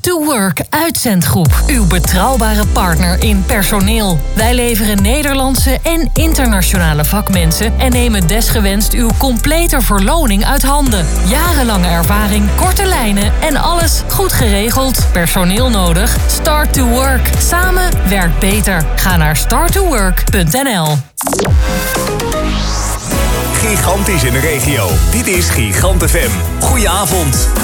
to Work Uitzendgroep. Uw betrouwbare partner in personeel. Wij leveren Nederlandse en internationale vakmensen en nemen desgewenst uw complete verloning uit handen. Jarenlange ervaring, korte lijnen en alles goed geregeld. Personeel nodig? Start to Work. Samen werkt beter. Ga naar starttowork.nl. Gigantisch in de regio. Dit is Gigant FM. Goedenavond.